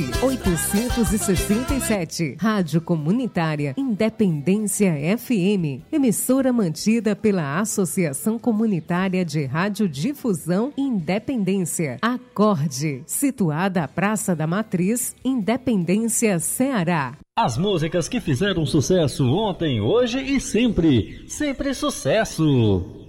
867. Rádio Comunitária Independência FM. Emissora mantida pela Associação Comunitária de Radiodifusão Independência. Acorde. Situada à Praça da Matriz, Independência, Ceará. As músicas que fizeram sucesso ontem, hoje e sempre. Sempre sucesso.